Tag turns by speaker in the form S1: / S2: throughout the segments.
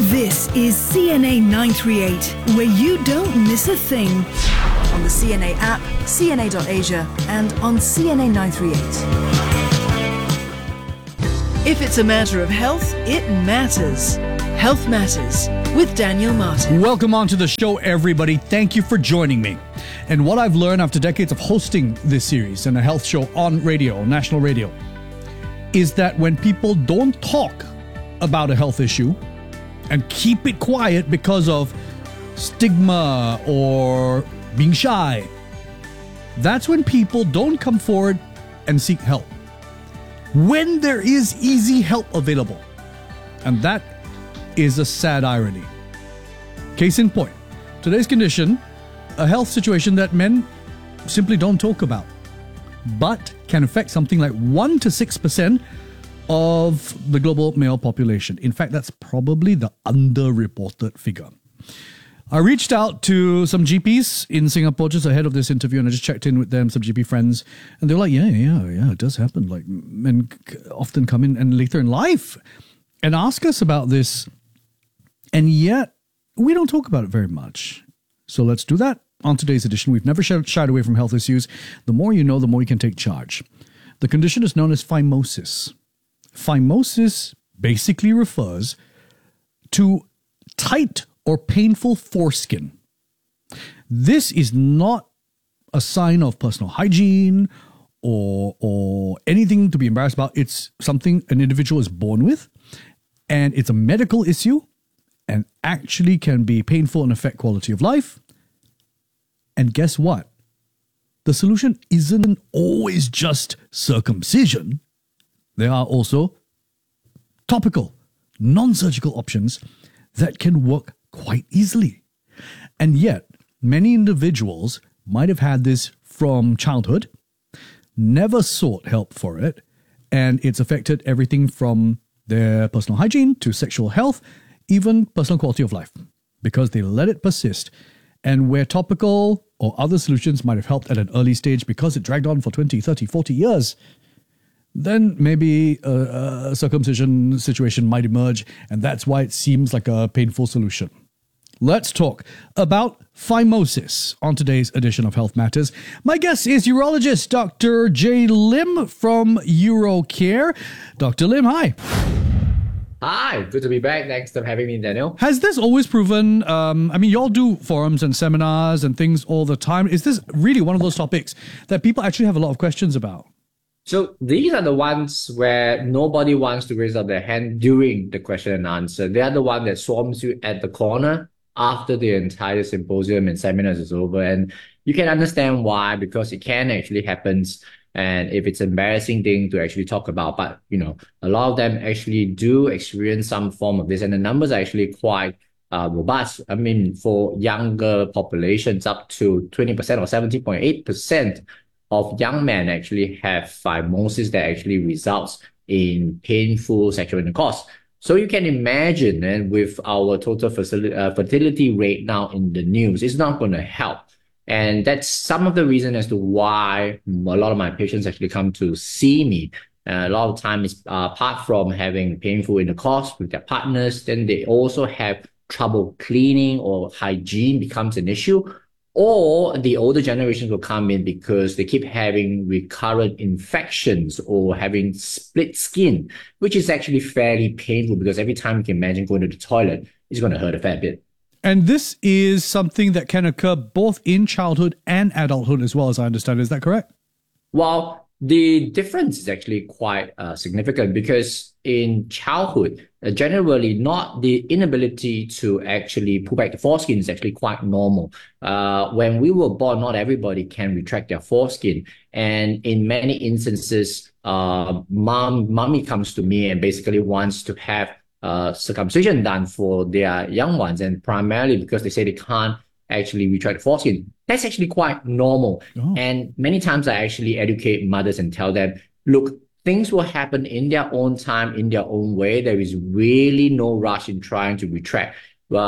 S1: This is CNA 938, where you don't miss a thing. On the CNA app, cna.asia, and on CNA 938. If it's a matter of health, it matters. Health Matters with Daniel Martin.
S2: Welcome on to the show, everybody. Thank you for joining me. And what I've learned after decades of hosting this series and a health show on radio, national radio, is that when people don't talk about a health issue and keep it quiet because of stigma or being shy, that's when people don't come forward and seek help. When there is easy help available. And that is a sad irony. Case in point, today's condition, a health situation that men simply don't talk about, but can affect something like 1 to 6% of the global male population. In fact, that's probably the underreported figure. I reached out to some GPs in Singapore just ahead of this interview, and I just checked in with them, some GP friends, and they're like, yeah, it does happen. Like, men often come in and later in life and ask us about this, and yet we don't talk about it very much. So let's do that on today's edition. We've never shied away from health issues. The more you know, the more you can take charge. The condition is known as phimosis. Phimosis basically refers to tight or painful foreskin. This is not a sign of personal hygiene or anything to be embarrassed about. It's something an individual is born with, and it's a medical issue and actually can be painful and affect quality of life. And guess what? The solution isn't always just circumcision. There are also topical, non-surgical options that can work quite easily. And yet, many individuals might have had this from childhood, never sought help for it, and it's affected everything from their personal hygiene to sexual health, even personal quality of life, because they let it persist. And where topical or other solutions might have helped at an early stage because it dragged on for 20, 30, 40 years, then maybe a circumcision situation might emerge, and that's why it seems like a painful solution. Let's talk about phimosis on today's edition of Health Matters. My guest is urologist Dr. Jay Lim from UroCare. Dr. Lim, hi.
S3: Hi, good to be back. Thanks for having me, Daniel.
S2: Has this always proven, you all do forums and seminars and things all the time. Is this really one of those topics that people actually have a lot of questions about?
S3: So these are the ones where nobody wants to raise up their hand during the question and answer. They are the one that swarms you at the corner after the entire symposium and seminars is over. And you can understand why, because it can actually happen. And if it's an embarrassing thing to actually talk about, but a lot of them actually do experience some form of this, and the numbers are actually quite robust. I mean, for younger populations, up to 20% or 70.8% of young men actually have phimosis that actually results in painful sexual intercourse. So you can imagine, and with our total fertility rate now in the news, it's not going to help. And that's some of the reason as to why a lot of my patients actually come to see me. A lot of times, apart from having painful intercourse with their partners, then they also have trouble cleaning, or hygiene becomes an issue. Or the older generations will come in because they keep having recurrent infections or having split skin, which is actually fairly painful because every time you can imagine going to the toilet, it's going to hurt a fair bit.
S2: And this is something that can occur both in childhood and adulthood as well, as I understand. Is that correct?
S3: Well, the difference is actually quite significant because in childhood, generally not the inability to actually pull back the foreskin is actually quite normal. When we were born, not everybody can retract their foreskin. And in many instances, mommy comes to me and basically wants to have circumcision done for their young ones, and primarily because they say they can't actually retract the foreskin. That's actually quite normal. Oh. And many times I actually educate mothers and tell them, look, things will happen in their own time, in their own way. There is really no rush in trying to retract.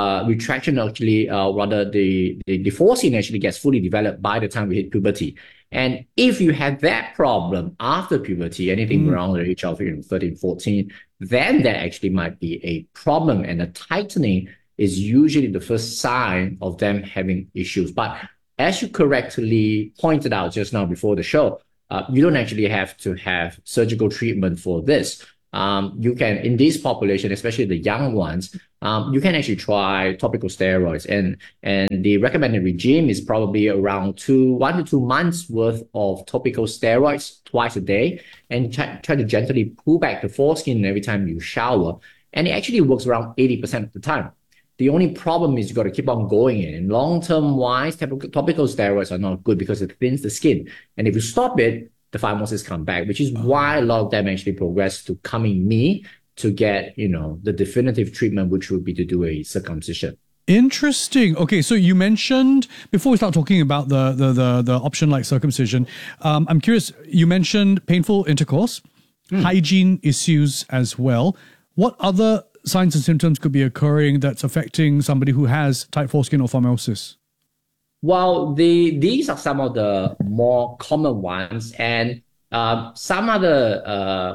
S3: Retraction actually, the foreskin actually gets fully developed by the time we hit puberty. And if you have that problem after puberty, anything around the age of 13, 14, then that actually might be a problem. And the tightening is usually the first sign of them having issues. But as you correctly pointed out just now before the show, you don't actually have to have surgical treatment for this. You can, in this population, especially the young ones, you can actually try topical steroids, and the recommended regime is probably around 1 to 2 months worth of topical steroids twice a day, and try to gently pull back the foreskin every time you shower. And it actually works around 80% of the time. The only problem is you got to keep on going in. And long-term wise, topical steroids are not good because it thins the skin. And if you stop it, the phimosis come back, which is why a lot of them actually progress to coming me to get, the definitive treatment, which would be to do a circumcision.
S2: Interesting. Okay, so you mentioned, before we start talking about the option like circumcision, I'm curious, you mentioned painful intercourse, hygiene issues as well. What other signs and symptoms could be occurring that's affecting somebody who has tight foreskin or phimosis?
S3: Well, these are some of the more common ones, and some other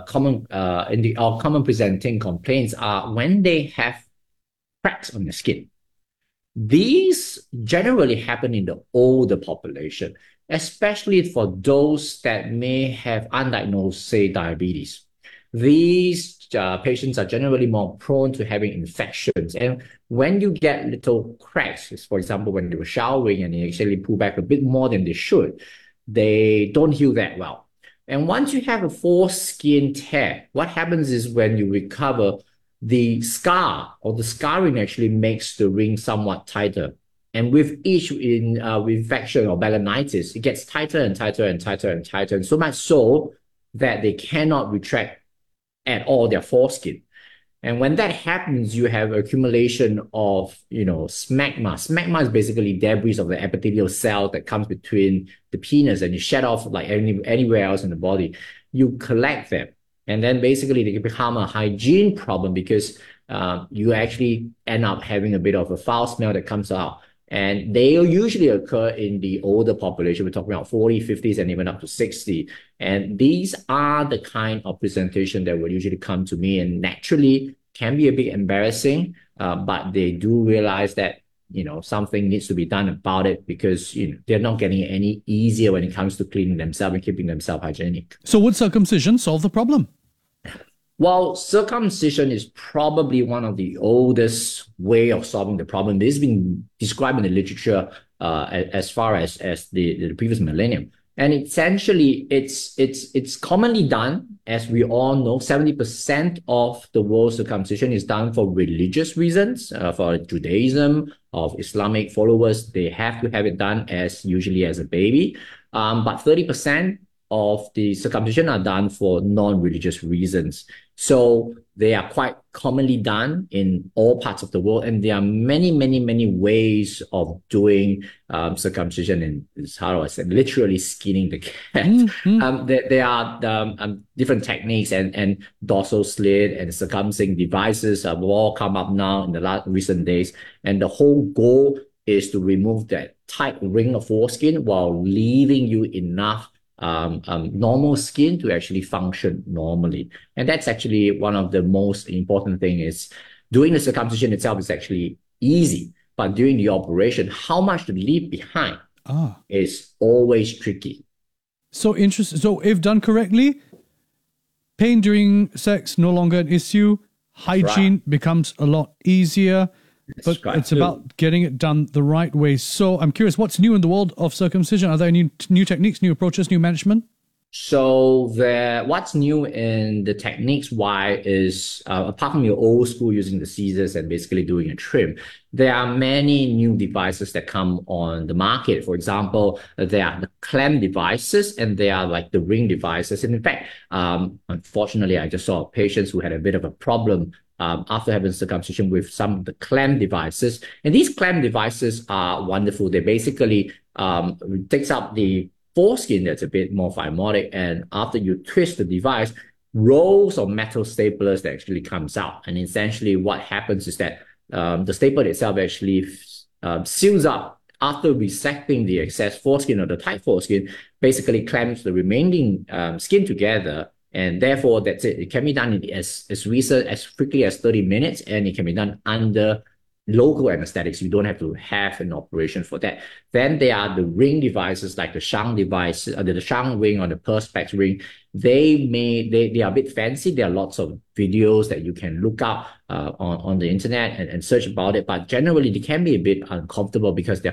S3: common presenting complaints are when they have cracks on the skin. These generally happen in the older population, especially for those that may have undiagnosed, say, diabetes. These patients are generally more prone to having infections. And when you get little cracks, for example, when they were showering and they actually pull back a bit more than they should, they don't heal that well. And once you have a foreskin tear, what happens is when you recover, the scar or the scarring actually makes the ring somewhat tighter. And with each infection or balanitis, it gets tighter and tighter and tighter and tighter, and so much so that they cannot retract at all their foreskin. And when that happens, you have accumulation of, smegma. Smegma is basically debris of the epithelial cell that comes between the penis, and you shed off like anywhere else in the body. You collect them. And then basically they become a hygiene problem because you actually end up having a bit of a foul smell that comes out. And they usually occur in the older population. We're talking about 40, 50s, and even up to 60. And these are the kind of presentation that will usually come to me, and naturally can be a bit embarrassing, but they do realize that, something needs to be done about it because, they're not getting any easier when it comes to cleaning themselves and keeping themselves hygienic.
S2: So would circumcision solve the problem?
S3: Well, circumcision is probably one of the oldest way of solving the problem. This has been described in the literature as far as the previous millennium. And essentially, it's commonly done, as we all know. 70% of the world's circumcision is done for religious reasons, for Judaism, of Islamic followers. They have to have it done usually as a baby. But 30% of the circumcision are done for non-religious reasons. So they are quite commonly done in all parts of the world. And there are many, many, many ways of doing circumcision, and how I said, literally skinning the cat. There are different techniques, and dorsal slit and circumcising devices have all come up now in the recent days. And the whole goal is to remove that tight ring of foreskin while leaving you enough normal skin to actually function normally. And that's actually one of the most important thing. Is doing the circumcision itself is actually easy, but during the operation, how much to leave behind is always tricky.
S2: So interesting. So if done correctly, pain during sex no longer an issue, hygiene becomes a lot easier. But it's about getting it done the right way. So I'm curious, what's new in the world of circumcision? Are there new techniques, new approaches, new management?
S3: So what's new in the techniques is, apart from your old school using the scissors and basically doing a trim, there are many new devices that come on the market. For example, there are the clamp devices, and there are like the ring devices. And in fact, unfortunately, I just saw patients who had a bit of a problem after having circumcision with some of the clamp devices. And these clamp devices are wonderful. They basically takes up the foreskin that's a bit more phimotic, and after you twist the device, rolls of metal staplers that actually comes out. And essentially what happens is that the stapler itself actually seals up after resecting the excess foreskin or the tight foreskin, basically clamps the remaining skin together. And therefore, that's it. It can be done in as recent, as quickly as 30 minutes, and it can be done under local anesthetics. You don't have to have an operation for that. Then there are the ring devices like the Shang device, the Shang ring or the Perspex ring. They are a bit fancy. There are lots of videos that you can look up on the internet and search about it. But generally, they can be a bit uncomfortable because they're